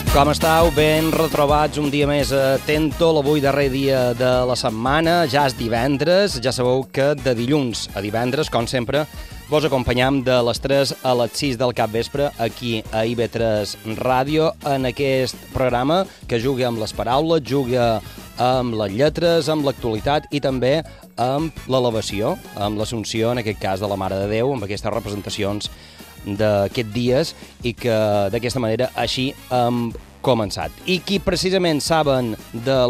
Com estàu? Ben retrobats un dia més a Tento, l'avui darrer dia de la setmana. Ja és divendres, ja sabeu que de dilluns a divendres, com sempre, vos acompanyam de les 3 a les 6 del capvespre aquí a IB3 Ràdio, en aquest programa que juga amb les paraules, juga amb les lletres, amb l'actualitat i també amb l'elevació, amb l'Assumpció, en aquest cas de la Mare de Déu, amb aquestes representacions d'aquests dies i que d'aquesta manera així hem començat. I qui precisament saben de